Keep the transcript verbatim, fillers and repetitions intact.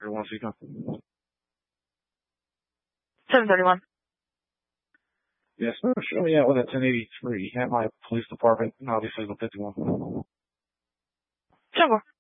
Everyone see come. seven thirty-one. Yes, sir. Show me out with a ten eighty-three at my police department, obviously the fifty-one. Sure.